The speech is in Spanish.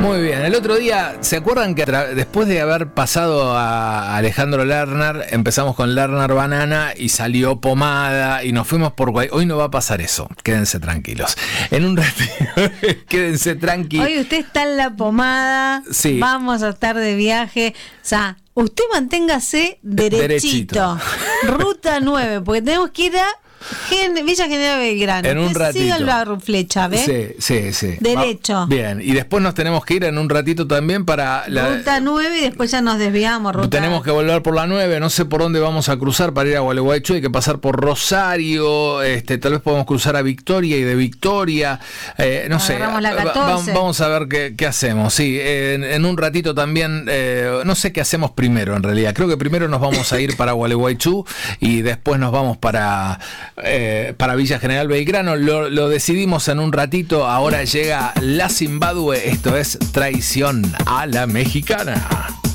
Muy bien, el otro día, ¿se acuerdan que después de haber pasado a Alejandro Lerner, empezamos con Lerner Banana y salió Pomada y nos fuimos por Guay? Hoy no va a pasar eso, quédense tranquilos. En un ratito, quédense tranquilos. Hoy usted está en la Pomada, sí. Vamos a estar de viaje, o sea, usted manténgase derechito. Ruta 9, porque tenemos que ir a Villa General Belgrano. En un ratito. Siga la flecha, ¿ves? Sí. Derecho. Bien, y después nos tenemos que ir en un ratito también para Ruta 9 y después ya nos desviamos. Tenemos que volver por la 9, no sé por dónde vamos a cruzar para ir a Gualeguaychú, hay que pasar por Rosario, tal vez podemos cruzar a Victoria y de Victoria, no sé. La 14. Vamos a ver qué hacemos. Sí, en un ratito también, no sé qué hacemos primero en realidad. Creo que primero nos vamos a ir para Gualeguaychú y después nos vamos para Villa General Belgrano. Lo decidimos en un ratito. Ahora llega la Zimbabue. Esto es Traición a la Mexicana.